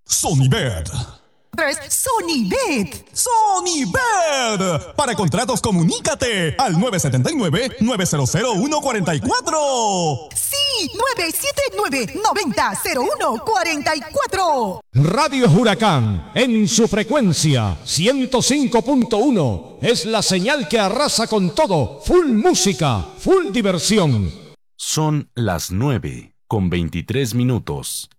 Sonibet. Sonibet. Sonibet. Para contratos, comunícate al 979-900-144. Sí, 979-90-0144. Radio Huracán, en su frecuencia 105.1, es la señal que arrasa con todo. Full música, full diversión. Son las 9:23.